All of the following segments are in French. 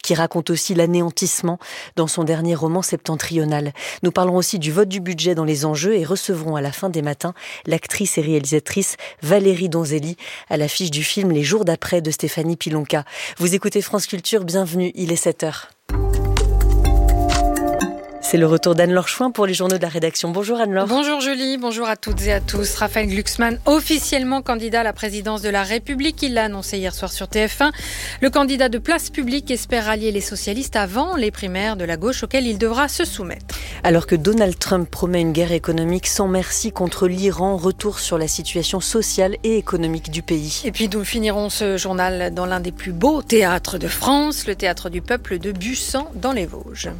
qui raconte aussi l'anéantissement dans son dernier roman Septentrional. Nous parlerons aussi du vote du budget dans les enjeux et recevrons à la fin des matins l'actrice et réalisatrice Valérie Donzelli à l'affiche du film Les jours d'après de Stéphanie Pilonka. Vous écoutez France Culture, bienvenue, il est 7h. C'est le retour d'Anne-Laure Chouin pour les journaux de la rédaction. Bonjour Anne-Laure. Bonjour Julie, bonjour à toutes et à tous. Raphaël Glucksmann, officiellement candidat à la présidence de la République. Il l'a annoncé hier soir sur TF1. Le candidat de Place Publique espère rallier les socialistes avant les primaires de la gauche auxquelles il devra se soumettre. Alors que Donald Trump promet une guerre économique sans merci contre l'Iran, retour sur la situation sociale et économique du pays. Et puis nous finirons ce journal dans l'un des plus beaux théâtres de France, le Théâtre du Peuple de Bussan dans les Vosges.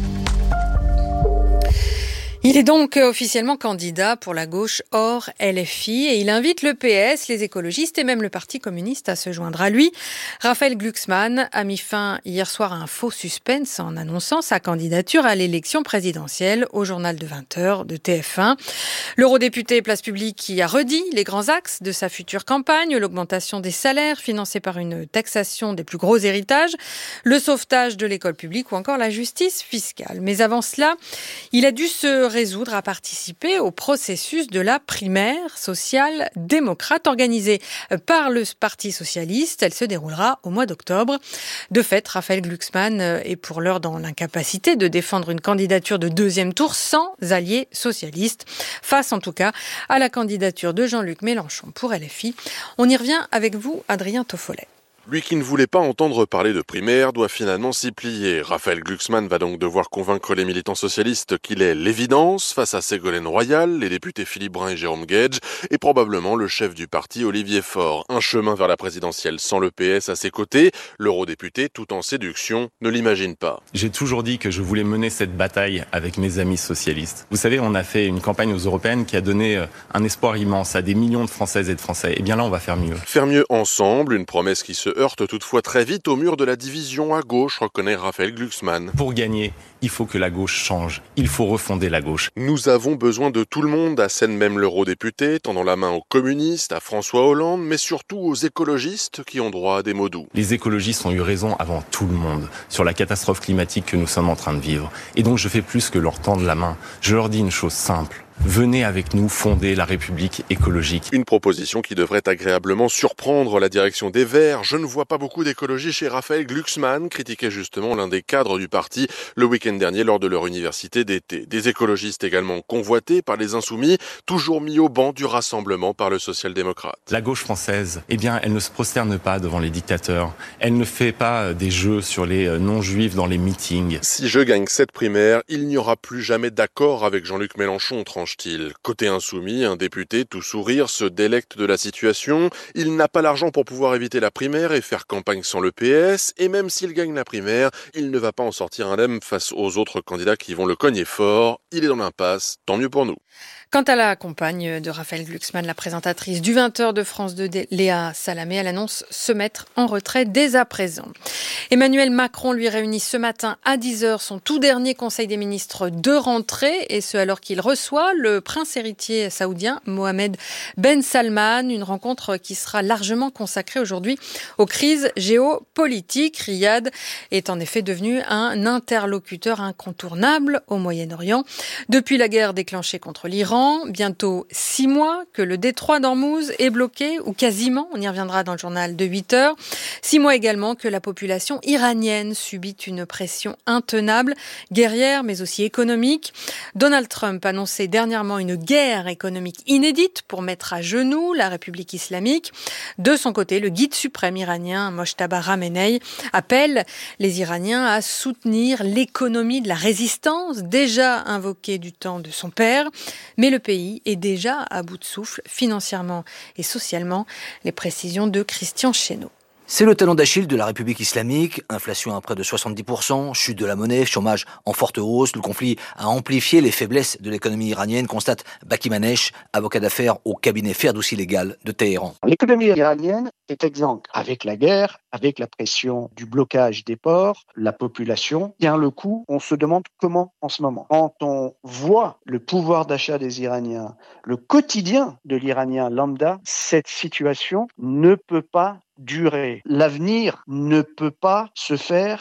Il est donc officiellement candidat pour la gauche hors LFI et il invite le PS, les écologistes et même le Parti communiste à se joindre à lui. Raphaël Glucksmann a mis fin hier soir à un faux suspense en annonçant sa candidature à l'élection présidentielle au journal de 20h de TF1. L'eurodéputé Place Publique qui a redit les grands axes de sa future campagne, l'augmentation des salaires financée par une taxation des plus gros héritages, le sauvetage de l'école publique ou encore la justice fiscale. Mais avant cela, il a dû se résoudre à participer au processus de la primaire sociale démocrate organisée par le Parti socialiste. Elle se déroulera au mois d'octobre. De fait, Raphaël Glucksmann est pour l'heure dans l'incapacité de défendre une candidature de deuxième tour sans alliés socialistes, face en tout cas à la candidature de Jean-Luc Mélenchon pour LFI. On y revient avec vous, Adrien Toffollet. Lui qui ne voulait pas entendre parler de primaire doit finalement s'y plier. Raphaël Glucksmann va donc devoir convaincre les militants socialistes qu'il est l'évidence face à Ségolène Royal, les députés Philippe Brun et Jérôme Guedj et probablement le chef du parti Olivier Faure. Un chemin vers la présidentielle sans le PS à ses côtés, l'eurodéputé, tout en séduction, ne l'imagine pas. J'ai toujours dit que je voulais mener cette bataille avec mes amis socialistes. Vous savez, on a fait une campagne aux européennes qui a donné un espoir immense à des millions de Françaises et de Français. Et bien là, on va faire mieux. Faire mieux ensemble, une promesse qui se heurte toutefois très vite au mur de la division à gauche, reconnaît Raphaël Glucksmann. Pour gagner, il faut que la gauche change. Il faut refonder la gauche. Nous avons besoin de tout le monde, assène même l'eurodéputé, tendant la main aux communistes, à François Hollande, mais surtout aux écologistes qui ont droit à des mots doux. Les écologistes ont eu raison avant tout le monde sur la catastrophe climatique que nous sommes en train de vivre. Et donc je fais plus que leur tendre la main. Je leur dis une chose simple. Venez avec nous fonder la République écologique. Une proposition qui devrait agréablement surprendre la direction des Verts. Je ne vois pas beaucoup d'écologie chez Raphaël Glucksmann, critiquait justement l'un des cadres du parti le week-end dernier lors de leur université d'été. Des écologistes également convoités par les Insoumis, toujours mis au banc du rassemblement par le social-démocrate. La gauche française, elle ne se prosterne pas devant les dictateurs. Elle ne fait pas des jeux sur les non-juifs dans les meetings. Si je gagne cette primaire, il n'y aura plus jamais d'accord avec Jean-Luc Mélenchon, tranche-t-il. Côté insoumis, un député, tout sourire, se délecte de la situation. Il n'a pas l'argent pour pouvoir éviter la primaire et faire campagne sans le PS. Et même s'il gagne la primaire, il ne va pas en sortir indemne face aux autres candidats qui vont le cogner fort. Il est dans l'impasse, tant mieux pour nous. Quant à la compagne de Raphaël Glucksmann, la présentatrice du 20h de France 2, Léa Salamé, elle annonce se mettre en retrait dès à présent. Emmanuel Macron lui réunit ce matin à 10h son tout dernier conseil des ministres de rentrée, et ce alors qu'il reçoit le prince héritier saoudien Mohamed Ben Salman, une rencontre qui sera largement consacrée aujourd'hui aux crises géopolitiques. Riyad est en effet devenu un interlocuteur incontournable au Moyen-Orient. Depuis la guerre déclenchée contre l'Iran, bientôt 6 mois que le détroit d'Ormuz est bloqué, ou quasiment, on y reviendra dans le journal de 8h. 6 mois également que la population iranienne subit une pression intenable, guerrière mais aussi économique. Donald Trump a annoncé dernièrement une guerre économique inédite pour mettre à genoux la République islamique. De son côté, le guide suprême iranien Mojtaba Khamenei appelle les Iraniens à soutenir l'économie de la résistance, déjà invoquée du temps de son père. Mais le pays est déjà à bout de souffle financièrement et socialement. Les précisions de Christian Chesneau. C'est le talon d'Achille de la République islamique, inflation à près de 70%, chute de la monnaie, chômage en forte hausse. Le conflit a amplifié les faiblesses de l'économie iranienne, constate Baki Manesh, avocat d'affaires au cabinet Ferdowsi Légal de Téhéran. L'économie iranienne est exsangue. Avec la guerre, avec la pression du blocage des ports, la population tient le coup. On se demande comment en ce moment. Quand on voit le pouvoir d'achat des Iraniens, le quotidien de l'Iranien lambda, cette situation ne peut pas durer. L'avenir ne peut pas se faire